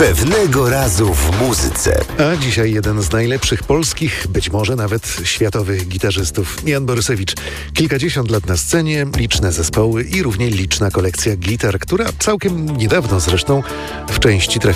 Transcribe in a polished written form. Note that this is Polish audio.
Pewnego razu w muzyce. A dzisiaj jeden z najlepszych polskich, być może nawet światowych gitarzystów, Jan Borysewicz. Kilkadziesiąt lat na scenie, liczne zespoły i równie liczna kolekcja gitar, która całkiem niedawno zresztą w części trafiła